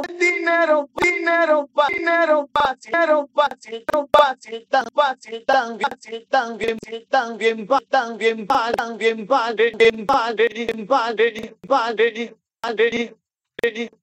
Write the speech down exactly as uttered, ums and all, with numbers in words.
dinero, dinero, pa, dinero, fácil, dinero fácil, dinero fácil, tan fácil, tan fácil, tan bien, tan bien, tan bien, tan bien, vale, vale, vale, vale, vale, vale.